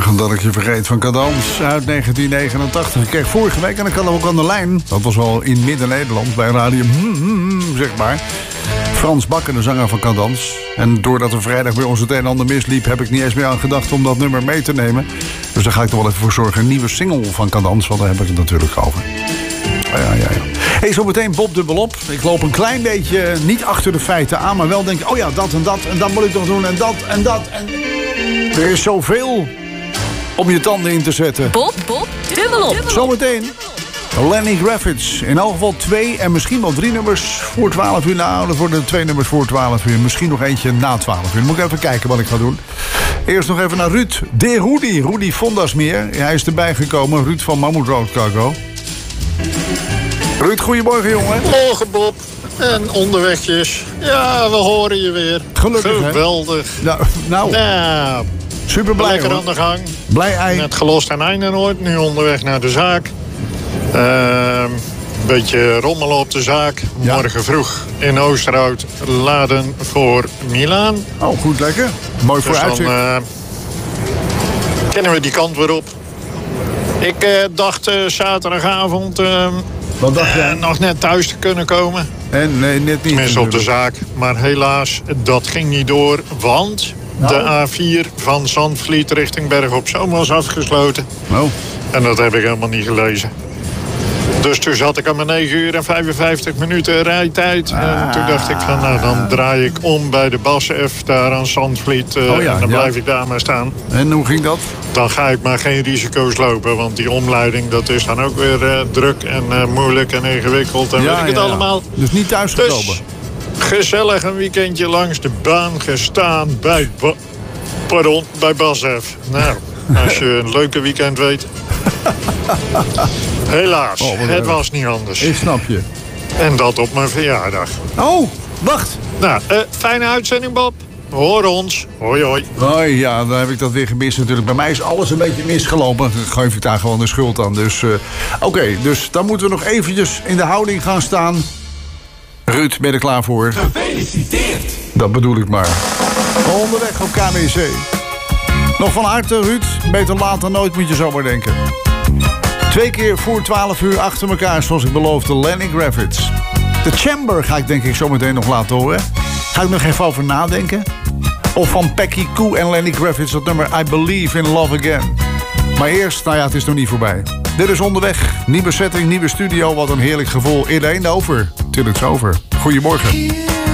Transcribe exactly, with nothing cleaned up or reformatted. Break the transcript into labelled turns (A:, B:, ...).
A: Dagen dat ik je vergeet van Cadans uit negentien negenentachtig. Ik kreeg vorige week, en ik had hem ook aan de lijn. Dat was al in Midden-Nederland bij Radio, hmm, hmm, zeg maar. Frans Bakker, de zanger van Cadans. En doordat er vrijdag bij ons het een en ander misliep, heb ik niet eens meer aan gedacht om dat nummer mee te nemen. Dus daar ga ik er wel even voor zorgen. Een nieuwe single van Cadans, want daar heb ik het natuurlijk over. Ja, ja, ja. Hey, zo meteen Bob dubbelop. Ik loop een klein beetje niet achter de feiten aan, maar wel denk, oh ja, dat en dat en dat moet ik nog doen en dat en dat. En... Er is zoveel om je tanden in te zetten.
B: Bob, Bob, dubbelop.
A: Zometeen Lenny Kravitz. In elk geval twee en misschien wel drie nummers voor twaalf uur. Nou, dat worden twee nummers voor twaalf uur. Misschien nog eentje na twaalf uur. Dan moet ik even kijken wat ik ga doen. Eerst nog even naar Ruud de Rudy. Rudy Vondasmeer. Hij is erbij gekomen. Ruud van Mammoet Road Cargo. Ruud, goedemorgen, jongen.
C: Morgen, Bob. En onderwegjes. Ja, we horen je weer.
A: Gelukkig,
C: geweldig.
A: Hè? Nou, nou.
C: Ja,
A: super blij,
C: lekker
A: hoor.
C: aan de gang.
A: Blij ei.
C: Net gelost aan Eindenoord. Nu onderweg naar de zaak. Uh, een beetje rommelen op de zaak.
A: Ja.
C: Morgen vroeg in Oosterhout laden voor Milaan.
A: Oh, goed, lekker. Mooi voor
C: Dus
A: uitzicht.
C: dan uh, kennen we die kant weer op. Ik uh, dacht uh, zaterdagavond uh,
A: Wat dacht jij?
C: uh, nog net thuis te kunnen komen.
A: En nee, net niet.
C: Tenminste op de zaak. Maar helaas, dat ging niet door. Want
A: Nou.
C: de A vier van Zandvliet richting Berg op Zoom was afgesloten.
A: Oh.
C: En dat heb ik helemaal niet gelezen. Dus toen zat ik aan mijn negen uur en vijfenvijftig minuten rijtijd.
A: Ah.
C: En toen dacht ik van, nou, dan draai ik om bij de Bas F daar aan Zandvliet. Uh,
A: Oh ja,
C: en dan
A: ja.
C: blijf ik daar maar staan.
A: En hoe ging dat?
C: Dan ga ik maar geen risico's lopen. Want die omleiding, dat is dan ook weer uh, druk en uh, moeilijk en ingewikkeld. En weet ik het
A: ja, ja.
C: allemaal.
A: Dus niet thuisgekomen.
C: Dus gezellig een weekendje langs de baan gestaan bij, ba- pardon, bij Bas F. Nou, als je een leuke weekend weet. Helaas,
A: Oh, wat
C: het
A: erg.
C: was niet anders.
A: Ik snap je.
C: En dat op mijn verjaardag.
A: Oh, wacht.
C: Nou, uh, fijne uitzending, Bob. We horen ons. Hoi, hoi.
A: Oh ja, dan heb ik dat weer gemist natuurlijk. Bij mij is alles een beetje misgelopen. Dan geef ik daar gewoon de schuld aan. Dus, uh, oké, okay, dus dan moeten we nog eventjes in de houding gaan staan. Ruud, ben je er klaar voor?
D: Gefeliciteerd!
A: Dat bedoel ik maar. Onderweg op K W C. Nog van harte, Ruud. Beter laat dan nooit, moet je zo maar denken. Twee keer voor twaalf uur achter elkaar, zoals ik beloofde, Lenny Kravitz. The Chamber ga ik denk ik zo meteen nog laten horen. Ga ik nog even over nadenken. Of van Peggy Gou en Lenny Kravitz, dat nummer I Believe in Love Again. Maar eerst, nou ja, het is nog niet voorbij. Dit is onderweg. Nieuwe setting, nieuwe studio. Wat een heerlijk gevoel. In de over. Till it's over. Goedemorgen.